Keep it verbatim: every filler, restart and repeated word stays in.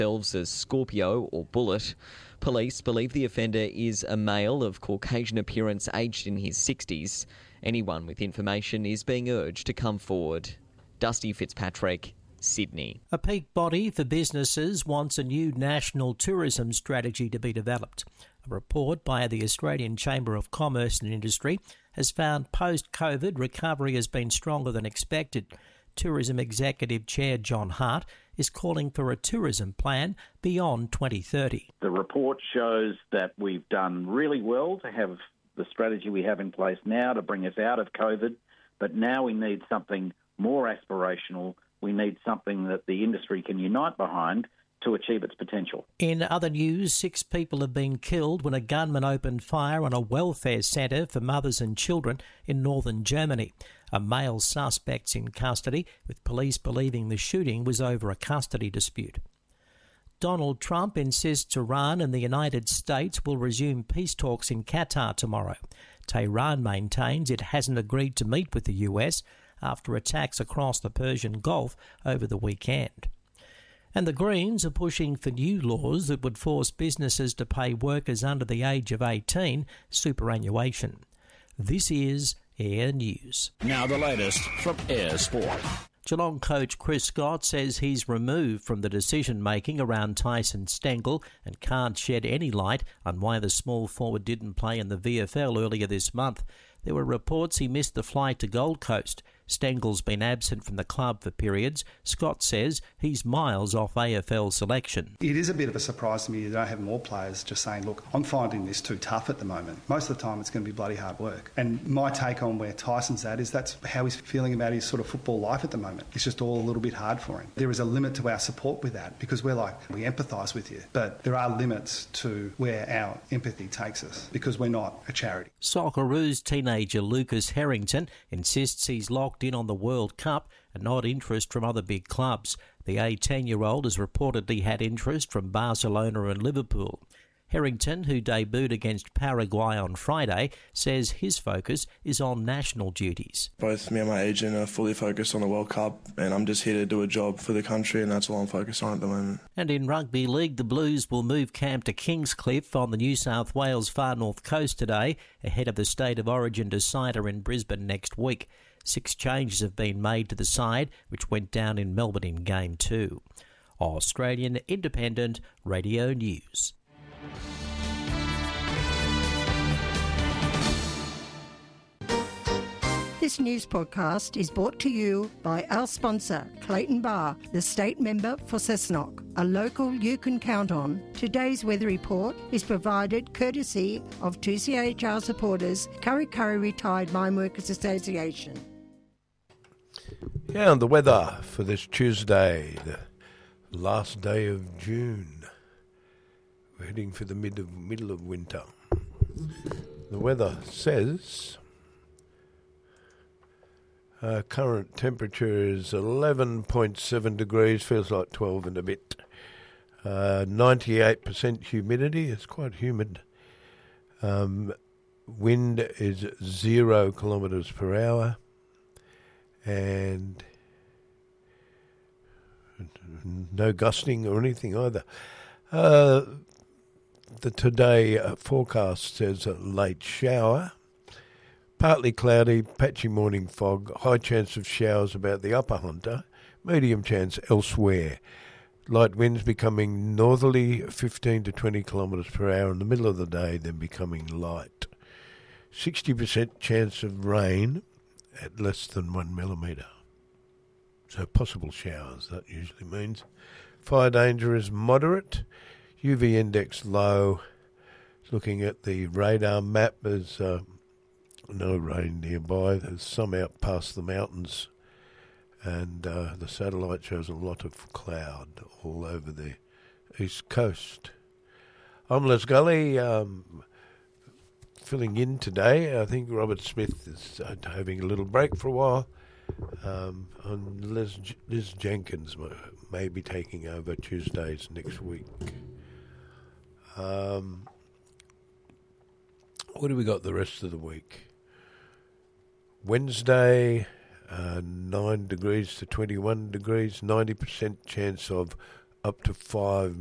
themselves as Scorpio or Bullet. Police believe the offender is a male of Caucasian appearance aged in his sixties. Anyone with information is being urged to come forward. Dusty Fitzpatrick, Sydney. A peak body for businesses wants a new national tourism strategy to be developed. A report by the Australian Chamber of Commerce and Industry has found post-COVID recovery has been stronger than expected. Tourism Executive Chair John Hart is calling for a tourism plan beyond twenty thirty. The report shows that we've done really well to have the strategy we have in place now to bring us out of COVID, but now we need something more aspirational. We need something that the industry can unite behind to achieve its potential. In other news, six people have been killed when a gunman opened fire on a welfare centre for mothers and children in northern Germany. A male suspect's in custody, with police believing the shooting was over a custody dispute. Donald Trump insists Iran and the United States will resume peace talks in Qatar tomorrow. Tehran maintains it hasn't agreed to meet with the U S after attacks across the Persian Gulf over the weekend. And the Greens are pushing for new laws that would force businesses to pay workers under the age of eighteen superannuation. This is Air News. Now the latest from Air Sport. Geelong coach Chris Scott says he's removed from the decision-making around Tyson Stengel and can't shed any light on why the small forward didn't play in the V F L earlier this month. There were reports he missed the flight to Gold Coast. Stengel's been absent from the club for periods. Scott says he's miles off A F L selection. It is a bit of a surprise to me you don't have more players just saying, look, I'm finding this too tough at the moment. Most of the time it's going to be bloody hard work. And my take on where Tyson's at is that's how he's feeling about his sort of football life at the moment. It's just all a little bit hard for him. There is a limit to our support with that because we're like, we empathise with you. But there are limits to where our empathy takes us because we're not a charity. Socceroos teenager Lucas Harrington insists he's locked in on the World Cup and not interest from other big clubs. The eighteen-year-old has reportedly had interest from Barcelona and Liverpool. Harrington, who debuted against Paraguay on Friday, says his focus is on national duties. Both me and my agent are fully focused on the World Cup, and I'm just here to do a job for the country, and that's all I'm focused on at the moment. And in rugby league, the Blues will move camp to Kingscliff on the New South Wales far north coast today, ahead of the State of Origin decider in Brisbane next week. Six changes have been made to the side, which went down in Melbourne in Game two. Australian Independent Radio News. This news podcast is brought to you by our sponsor, Clayton Bar, the state member for Cessnock, a local you can count on. Today's weather report is provided courtesy of two C H R supporters, Curry Curry Retired Mine Workers Association. Yeah, and the weather for this Tuesday, the last day of June. We're heading for the mid of, middle of winter. The weather says uh, current temperature is eleven point seven degrees, feels like twelve and a bit. Uh, ninety-eight percent humidity, it's quite humid. Um, wind is zero kilometres per hour. And no gusting or anything either. Uh, the today uh, forecast says a late shower, partly cloudy, patchy morning fog, high chance of showers about the upper Hunter, medium chance elsewhere. Light winds becoming northerly, fifteen to twenty kilometres per hour in the middle of the day, then becoming light. sixty percent chance of rain at less than one millimetre. So possible showers, that usually means. Fire danger is moderate. U V index low. Looking at the radar map, there's uh, no rain nearby. There's some out past the mountains. And uh, the satellite shows a lot of cloud all over the east coast. I'm Les Gully. Um, filling in today. I think Robert Smith is uh, having a little break for a while. Um, and Liz, Liz Jenkins may, may be taking over Tuesdays next week. Um, what do we got the rest of the week? Wednesday, uh, nine degrees to twenty-one degrees, ninety percent chance of up to five